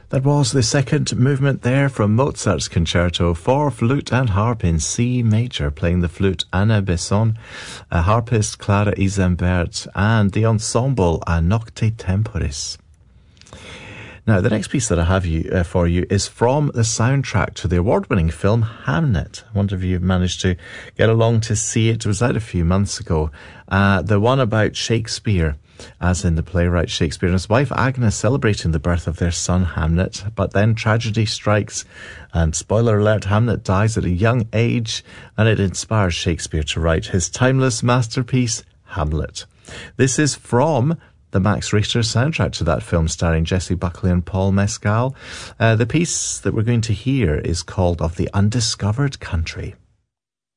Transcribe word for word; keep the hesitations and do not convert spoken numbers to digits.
That was the second movement there from Mozart's concerto for flute and harp in C major, playing the flute Anna Besson, a harpist Clara Isambert, and the ensemble A Nocte Temporis. Now, the next piece that I have you, uh, for you is from the soundtrack to the award-winning film Hamnet. I wonder if you've managed to get along to see it. It was out a few months ago. Uh, the one about Shakespeare, as in the playwright Shakespeare and his wife Agnes celebrating the birth of their son Hamlet. But then tragedy strikes, and spoiler alert, Hamlet dies at a young age, and it inspires Shakespeare to write his timeless masterpiece, Hamlet. This is from the Max Richter soundtrack to that film, starring Jessie Buckley and Paul Mescal. Uh, the piece that we're going to hear is called Of the Undiscovered Country.